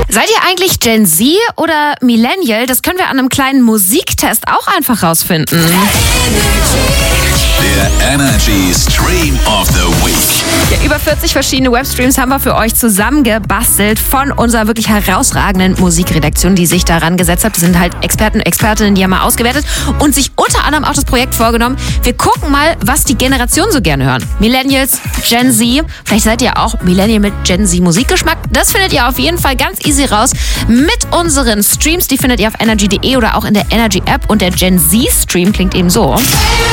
Seid ihr eigentlich Gen Z oder Millennial? Das können wir an einem kleinen Musiktest auch einfach rausfinden. Der Energy Stream of the Week. Ja, über 40 verschiedene Webstreams haben wir für euch zusammengebastelt von unserer wirklich herausragenden Musikredaktion, die sich daran gesetzt hat. Das sind halt Experten, Expertinnen, die haben mal ausgewertet und sich unter anderem auch das Projekt vorgenommen. Wir gucken mal, was die Generationen so gerne hören. Millennials, Gen Z, vielleicht seid ihr auch Millennial mit Gen Z Musikgeschmack. Das findet ihr auf jeden Fall ganz easy raus mit unseren Streams. Die findet ihr auf energy.de oder auch in der Energy App. Und der Gen Z Stream klingt eben so.